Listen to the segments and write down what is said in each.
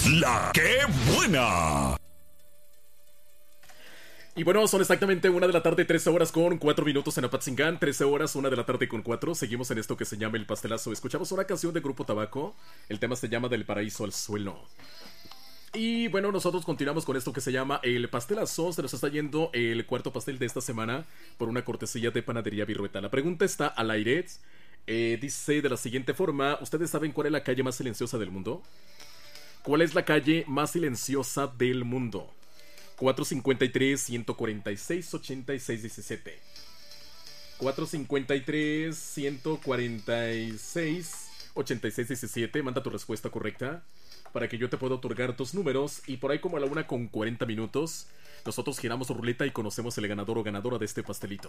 La que buena. Y bueno, son exactamente 1 de la tarde, 13 horas con 4 minutos en Apatzingán, 13 horas, 1 de la tarde con 4. Seguimos en esto que se llama El Pastelazo. Escuchamos una canción de Grupo Tabaco. El tema se llama Del Paraíso al Suelo. Y bueno, nosotros continuamos con esto que se llama El Pastelazo. Se nos está yendo el cuarto pastel de esta semana por una cortesía de Panadería Virrueta. La pregunta está al aire. Dice de la siguiente forma: ¿ustedes saben cuál es la calle más silenciosa del mundo? ¿Cuál es la calle más silenciosa del mundo? 453-146-8617. 453-146-8617. Manda tu respuesta correcta para que yo te pueda otorgar 2 números. Y por ahí como a la 1:40 nosotros giramos ruleta y conocemos el ganador o ganadora de este pastelito.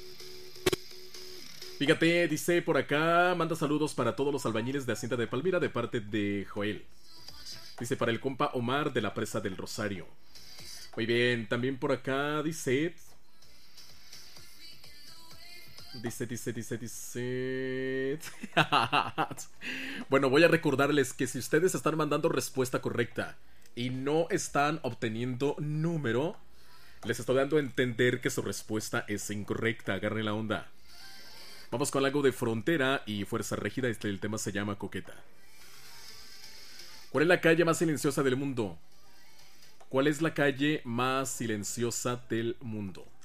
Fíjate, dice por acá, manda saludos para todos los albañiles de Hacienda de Palmira de parte de Joel. Dice para el compa Omar de la Presa del Rosario. Muy bien, también por acá dice... Dice. Bueno, voy a recordarles que si ustedes están mandando respuesta correcta y no están obteniendo número, les estoy dando a entender que su respuesta es incorrecta. Agarren la onda. Vamos con algo de Frontera y Fuerza Régida. El tema se llama Coqueta. ¿Cuál es la calle más silenciosa del mundo? ¿Cuál es la calle más silenciosa del mundo?